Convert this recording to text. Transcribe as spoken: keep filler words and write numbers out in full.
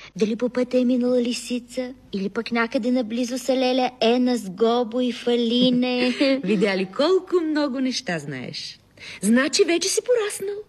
Дали по пътя е минала лисица, или пък някъде наблизо са леля Ена с Гобо и Фалине. Видя ли колко много неща знаеш? Значи вече си пораснал.